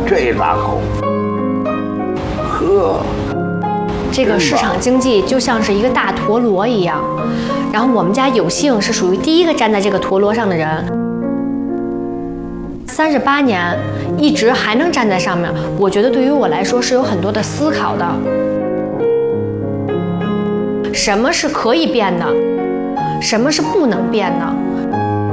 这大口，呵。 这个市场经济就像是一个大陀螺一样，然后我们家有幸是属于第一个站在这个陀螺上的人。38年一直还能站在上面，我觉得对于我来说是有很多的思考的。什么是可以变的？什么是不能变的？